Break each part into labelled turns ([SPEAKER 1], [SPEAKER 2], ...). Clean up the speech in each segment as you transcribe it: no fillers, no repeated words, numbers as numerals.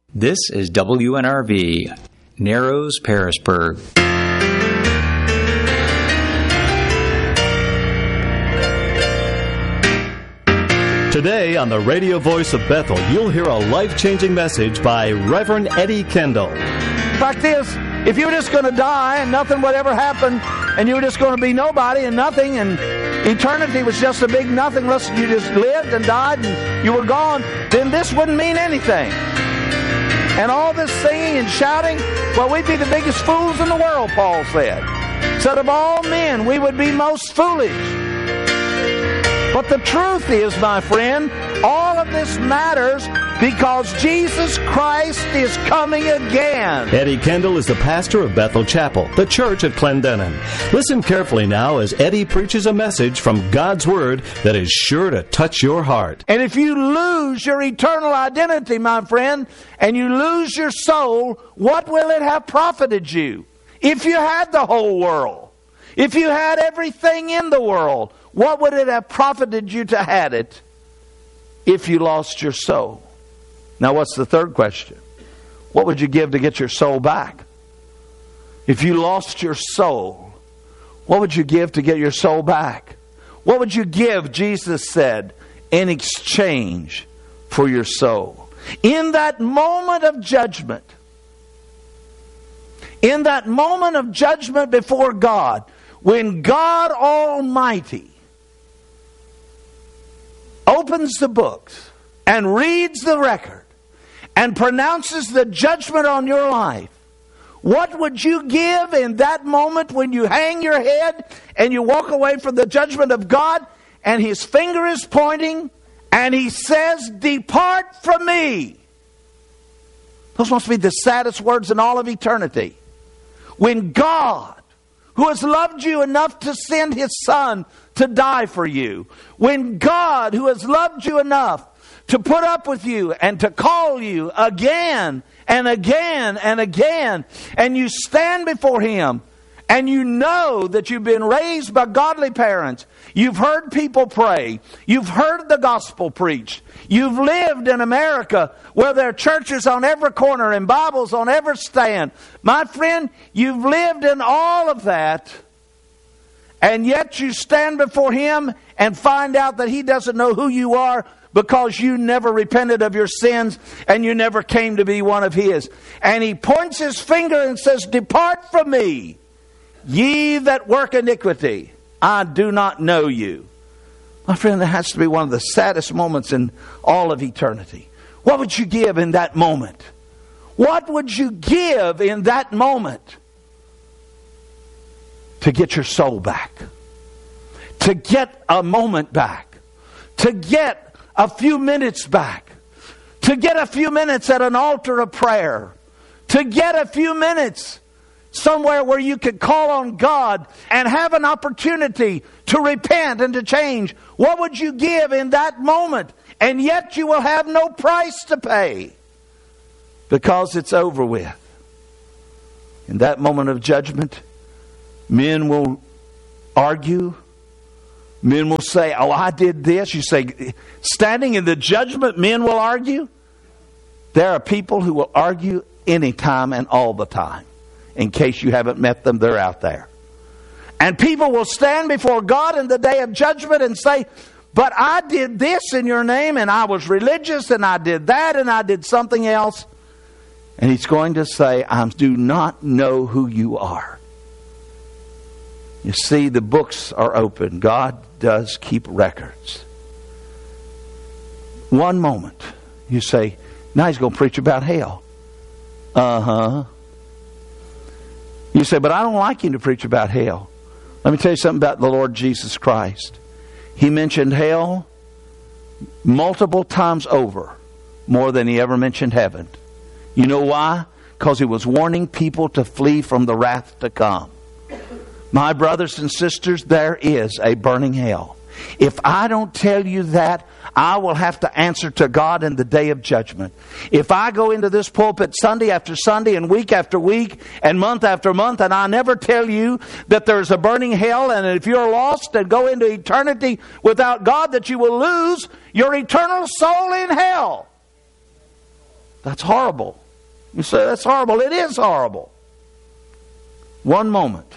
[SPEAKER 1] This is WNRV, Narrows, Pearisburg.
[SPEAKER 2] Today on the radio voice of Bethel, you'll hear a life-changing message by Reverend Eddie Kendall.
[SPEAKER 3] Fact is, if you were just going to die and nothing would ever happen, and you were just going to be nobody and nothing, and eternity was just a big nothingness, you just lived and died and you were gone, then this wouldn't mean anything. And all this singing and shouting, well, we'd be the biggest fools in the world, Paul said. Said of all men, we would be most foolish. But the truth is, my friend, all of this matters because Jesus Christ is coming again.
[SPEAKER 2] Eddie Kendall is the pastor of Bethel Chapel, the church at Clendenin. Listen carefully now as Eddie preaches a message from God's Word that is sure to touch your heart.
[SPEAKER 3] And if you lose your eternal identity, my friend, and you lose your soul, what will it have profited you? If you had the whole world, if you had everything in the world, what would it have profited you to have it if you lost your soul? Now, what's the third question? What would you give to get your soul back? If you lost your soul, what would you give to get your soul back? What would you give, Jesus said, in exchange for your soul? In that moment of judgment, before God, when God Almighty opens the books and reads the record and pronounces the judgment on your life, what would you give in that moment when you hang your head and you walk away from the judgment of God and His finger is pointing and He says, "Depart from me"? Those must be the saddest words in all of eternity. When God, who has loved you enough to send His Son to die for you, when God, who has loved you enough to put up with you and to call you again and again and again, and you stand before Him and you know that you've been raised by godly parents, you've heard people pray, you've heard the gospel preached, you've lived in America where there are churches on every corner and Bibles on every stand. My friend, you've lived in all of that, and yet you stand before Him and find out that He doesn't know who you are because you never repented of your sins and you never came to be one of His. And He points His finger and says, "Depart from me, ye that work iniquity. I do not know you." My friend, that has to be one of the saddest moments in all of eternity. What would you give in that moment? What would you give in that moment to get your soul back? To get a moment back? To get a few minutes back? To get a few minutes at an altar of prayer? To get a few minutes somewhere where you could call on God and have an opportunity to repent and to change? What would you give in that moment? And yet you will have no price to pay because it's over with. In that moment of judgment, men will argue. Men will say, "Oh, I did this." You say, standing in the judgment, men will argue? There are people who will argue anytime and all the time. In case you haven't met them, they're out there. And people will stand before God in the day of judgment and say, "But I did this in your name, and I was religious, and I did that, and I did something else." And He's going to say, "I do not know who you are." You see, the books are open. God does keep records. One moment, you say, "Now he's going to preach about hell." You say, "But I don't like him to preach about hell." Let me tell you something about the Lord Jesus Christ. He mentioned hell multiple times over, more than He ever mentioned heaven. You know why? Because He was warning people to flee from the wrath to come. My brothers and sisters, there is a burning hell. If I don't tell you that, I will have to answer to God in the day of judgment. If I go into this pulpit Sunday after Sunday and week after week and month after month, and I never tell you that there's a burning hell, and if you're lost and go into eternity without God, that you will lose your eternal soul in hell. That's horrible. You say, that's horrible. It is horrible. One moment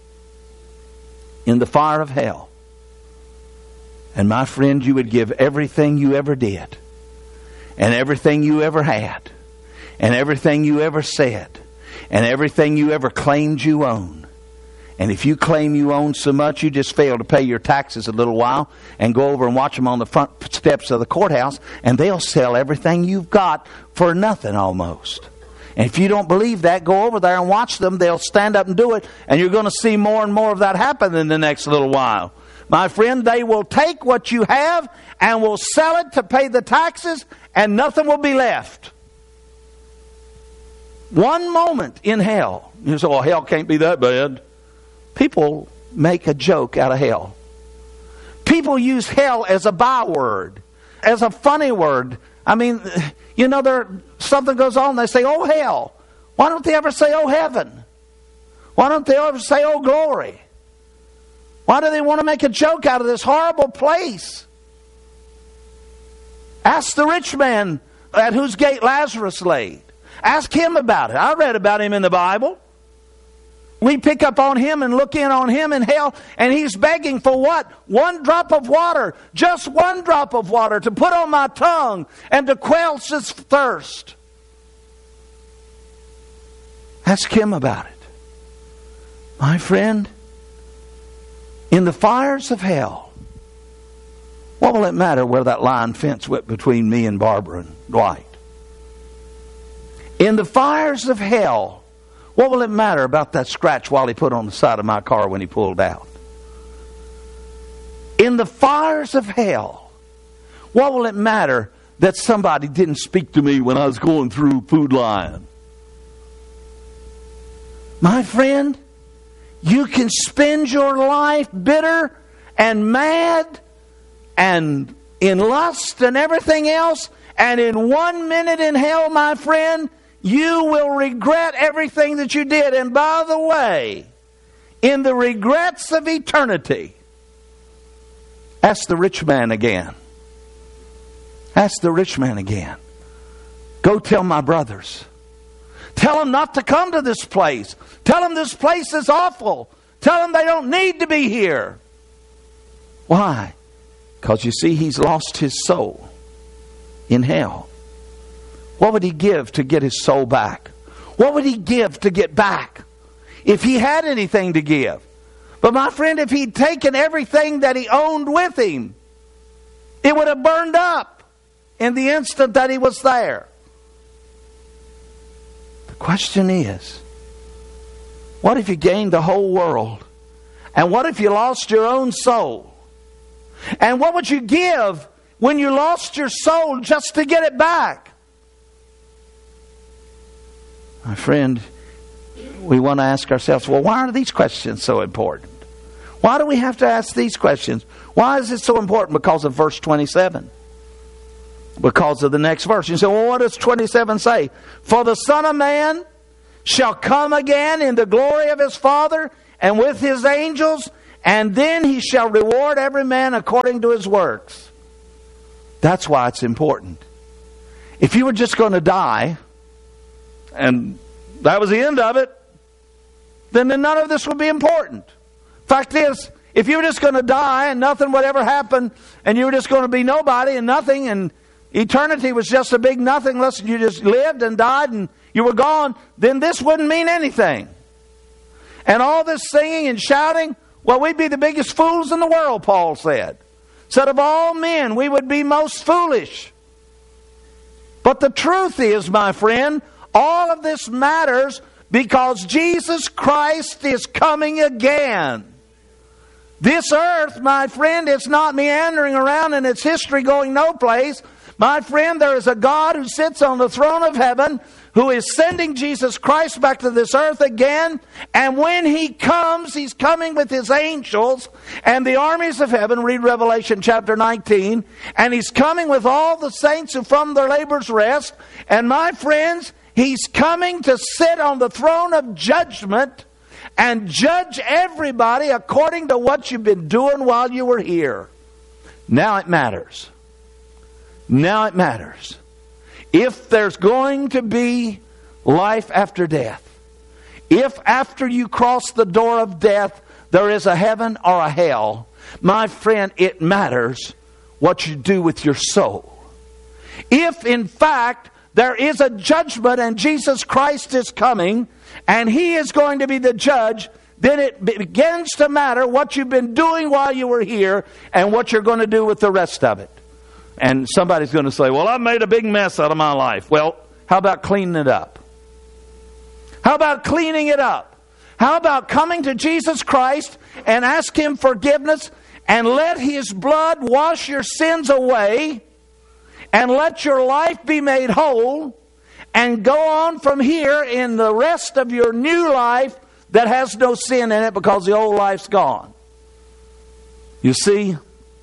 [SPEAKER 3] in the fire of hell, and my friend, you would give everything you ever did, and everything you ever had, and everything you ever said, and everything you ever claimed you owned. And if you claim you own so much, you just fail to pay your taxes a little while and go over and watch them on the front steps of the courthouse, and they'll sell everything you've got for nothing almost. And if you don't believe that, go over there and watch them. They'll stand up and do it, and you're going to see more and more of that happen in the next little while. My friend, they will take what you have and will sell it to pay the taxes, and nothing will be left. One moment in hell. You say, well, hell can't be that bad. People make a joke out of hell. People use hell as a byword, as a funny word. I mean, you know, something goes on, they say, oh, hell. Why don't they ever say, oh, heaven? Why don't they ever say, oh, glory? Why do they want to make a joke out of this horrible place? Ask the rich man at whose gate Lazarus laid. Ask him about it. I read about him in the Bible. We pick up on him and look in on him in hell, and he's begging for what? One drop of water, just one drop of water to put on my tongue and to quench his thirst. Ask him about it. My friend, in the fires of hell, what will it matter where that line fence went between me and Barbara and Dwight? In the fires of hell, what will it matter about that scratch Wally put on the side of my car when he pulled out? In the fires of hell, what will it matter that somebody didn't speak to me when I was going through Food Lion? My friend, you can spend your life bitter and mad and in lust and everything else, and in 1 minute in hell, my friend, you will regret everything that you did. And by the way, in the regrets of eternity, ask the rich man again. Ask the rich man again. Go tell my brothers. Tell them not to come to this place. Tell them this place is awful. Tell them they don't need to be here. Why? Because you see, he's lost his soul in hell. What would he give to get his soul back? What would he give to get back? If he had anything to give. But my friend, if he'd taken everything that he owned with him, it would have burned up in the instant that he was there. The question is, what if you gained the whole world? And what if you lost your own soul? And what would you give when you lost your soul just to get it back? My friend, we want to ask ourselves, well, why are these questions so important? Why do we have to ask these questions? Why is it so important? Because of verse 27. Because of the next verse. You say, well, what does 27 say? For the Son of Man shall come again in the glory of his Father and with his angels, and then he shall reward every man according to his works. That's why it's important. If you were just going to die, and that was the end of it, then none of this would be important. Fact is, if you were just going to die and nothing would ever happen, and you were just going to be nobody and nothing, and eternity was just a big nothing unless you just lived and died and you were gone, then this wouldn't mean anything. And all this singing and shouting, well, we'd be the biggest fools in the world, Paul said. Said of all men, we would be most foolish. But the truth is, my friend, all of this matters because Jesus Christ is coming again. This earth, my friend, it's not meandering around in its history going no place. My friend, there is a God who sits on the throne of heaven who is sending Jesus Christ back to this earth again. And when he comes, he's coming with his angels and the armies of heaven. Read Revelation chapter 19. And he's coming with all the saints who from their labors rest. And my friends, he's coming to sit on the throne of judgment and judge everybody according to what you've been doing while you were here. Now it matters. Now it matters. If there's going to be life after death, if after you cross the door of death there is a heaven or a hell, my friend, it matters what you do with your soul. If in fact there is a judgment and Jesus Christ is coming and He is going to be the judge, then it begins to matter what you've been doing while you were here and what you're going to do with the rest of it. And somebody's going to say, well, I made a big mess out of my life. Well, how about cleaning it up? How about cleaning it up? How about coming to Jesus Christ and ask Him forgiveness and let His blood wash your sins away and let your life be made whole and go on from here in the rest of your new life that has no sin in it because the old life's gone. You see,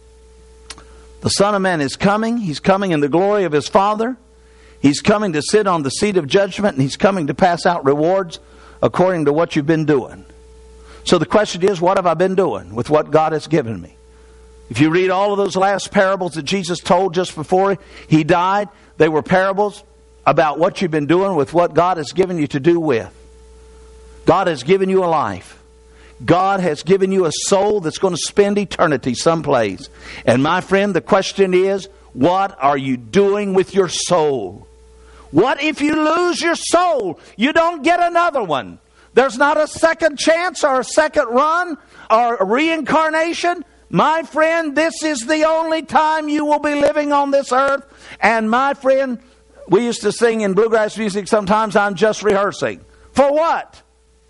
[SPEAKER 3] the Son of Man is coming. He's coming in the glory of His Father. He's coming to sit on the seat of judgment, and He's coming to pass out rewards according to what you've been doing. So the question is, what have I been doing with what God has given me? If you read all of those last parables that Jesus told just before He died, they were parables about what you've been doing with what God has given you to do with. God has given you a life. God has given you a soul that's going to spend eternity someplace. And my friend, the question is, what are you doing with your soul? What if you lose your soul? You don't get another one. There's not a second chance or a second run or a reincarnation. My friend, this is the only time you will be living on this earth. And my friend, we used to sing in bluegrass music sometimes, I'm just rehearsing. For what?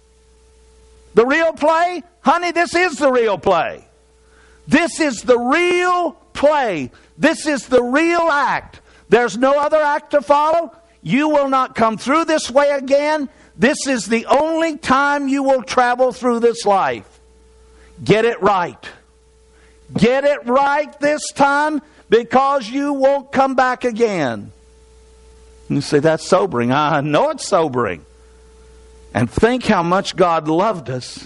[SPEAKER 3] The real play? Honey, this is the real play. This is the real play. This is the real act. There's no other act to follow. You will not come through this way again. This is the only time you will travel through this life. Get it right. Get it right this time, because you won't come back again. You say, that's sobering. I know it's sobering. And think how much God loved us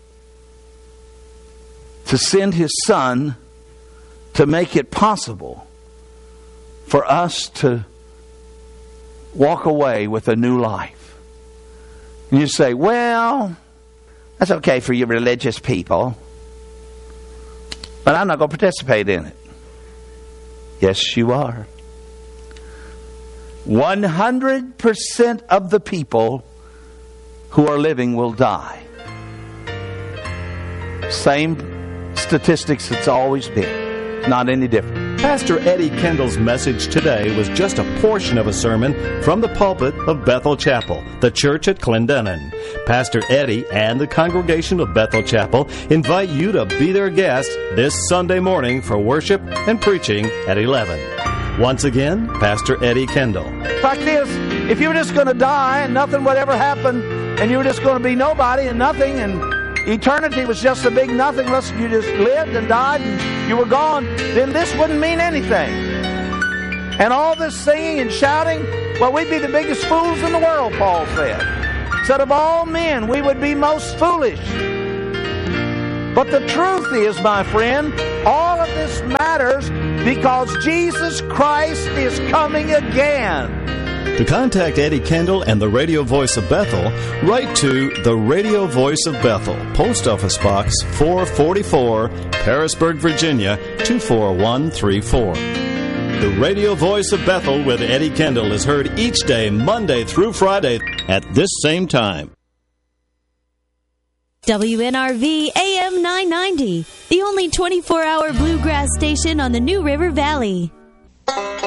[SPEAKER 3] to send His Son to make it possible for us to walk away with a new life. And you say, well, that's okay for you religious people, but I'm not going to participate in it. Yes, you are. 100% of the people who are living will die. Same statistics it's always been. Not any different.
[SPEAKER 2] Pastor Eddie Kendall's message today was just a portion of a sermon from the pulpit of Bethel Chapel, the church at Clendenin. Pastor Eddie and the congregation of Bethel Chapel invite you to be their guest this Sunday morning for worship and preaching at 11. Once again, Pastor Eddie Kendall.
[SPEAKER 3] Fact is, if you were just going to die and nothing would ever happen, and you were just going to be nobody and nothing, and eternity was just a big nothingness, you just lived and died and you were gone, then this wouldn't mean anything. And all this singing and shouting, well, we'd be the biggest fools in the world, Paul said. Said of all men, we would be most foolish. But the truth is, my friend, all of this matters because Jesus Christ is coming again.
[SPEAKER 2] To contact Eddie Kendall and the Radio Voice of Bethel, write to the Radio Voice of Bethel, Post Office Box 444, Harrisburg, Virginia 24134. The Radio Voice of Bethel with Eddie Kendall is heard each day, Monday through Friday at this same time.
[SPEAKER 4] WNRV AM 990, the only 24-hour bluegrass station on the New River Valley.